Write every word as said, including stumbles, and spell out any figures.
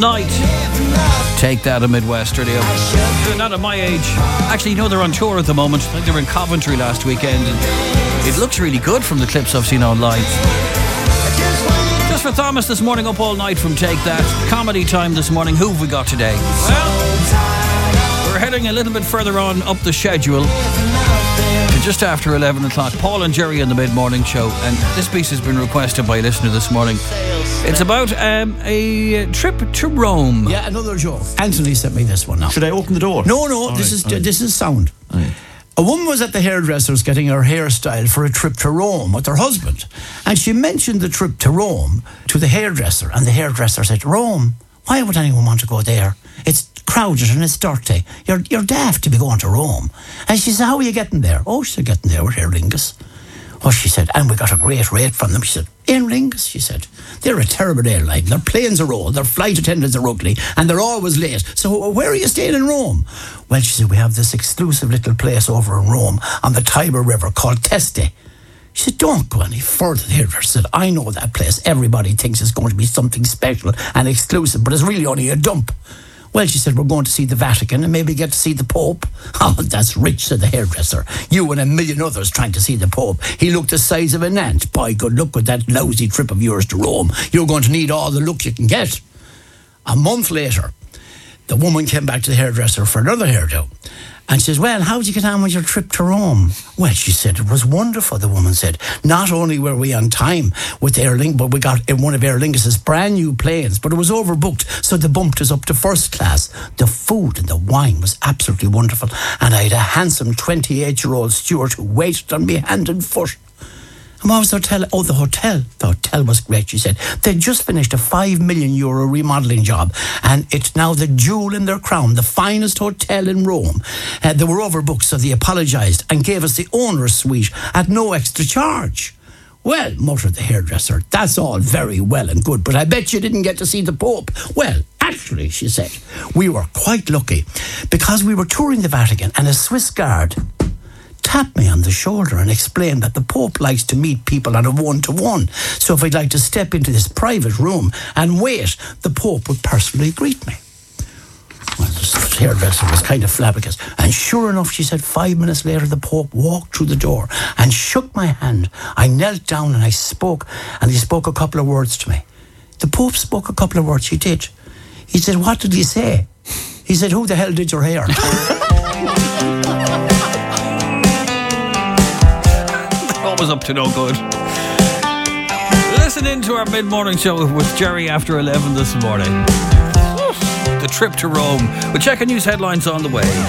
Night. Take that on Midwest Radio. They're not at my age. Actually, you know, they're on tour at the moment. I think they were in Coventry last weekend, and it looks really good from the clips I've seen online. Just for Thomas this morning, up all night from Take That. Comedy time this morning. Who have we got today? Well, we're heading a little bit further on up the schedule to just after eleven o'clock. Paul and Jerry on the mid-morning show, and this piece has been requested by a listener this morning. It's about um, a trip to Rome. Yeah, another joke. Anthony sent me this one now. Should I open the door? No, no, all this right, is right. this is sound. Right. A woman was at the hairdresser's getting her hairstyle for a trip to Rome with her husband. And she mentioned the trip to Rome to the hairdresser. And the hairdresser said, Rome? Why would anyone want to go there? It's crowded and it's dirty. You're, you're daft to be going to Rome. And she said, how are you getting there? Oh, she said, getting there with Aer Lingus. Oh, she said, and we got a great rate from them. She said, Aer Lingus, she said, they're a terrible airline. Their planes are old, their flight attendants are ugly, and they're always late. So where are you staying in Rome? Well, she said, we have this exclusive little place over in Rome on the Tiber River called Teste. She said, don't go any further there. She said, I know that place. Everybody thinks it's going to be something special and exclusive, but it's really only a dump. Well, she said, we're going to see the Vatican and maybe get to see the Pope. Oh, that's rich, said the hairdresser. You and a million others trying to see the Pope. He looked the size of an ant. Boy, good luck with that lousy trip of yours to Rome. You're going to need all the luck you can get. A month later, the woman came back to the hairdresser for another hairdo. And she says, well, how'd you get on with your trip to Rome? Well, she said, it was wonderful, the woman said. Not only were we on time with Aer Lingus, but we got in one of Aer Lingus' brand new planes, but it was overbooked, so they bumped us up to first class. The food and the wine was absolutely wonderful, and I had a handsome twenty-eight-year-old steward who waited on me hand and foot. And what was the hotel? Oh, the hotel. The hotel was great, she said. They'd just finished a five million euro remodelling job, and it's now the jewel in their crown, the finest hotel in Rome. Uh, they were overbooked, so they apologised and gave us the owner's suite at no extra charge. Well, muttered the hairdresser, that's all very well and good, but I bet you didn't get to see the Pope. Well, actually, she said, we were quite lucky because we were touring the Vatican and a Swiss guard tapped me on the shoulder and explained that the Pope likes to meet people on a one-to-one. So if I'd like to step into this private room and wait, the Pope would personally greet me. Well, the hairdresser was kind of flabbergasted. And sure enough, she said, five minutes later, the Pope walked through the door and shook my hand. I knelt down and I spoke, and he spoke a couple of words to me. The Pope spoke a couple of words, he did. He said, what did he say? He said, who the hell did your hair? Always up to no good. Listen in to our mid-morning show with Jerry after eleven this morning. The trip to Rome. We'll check our news headlines on the way.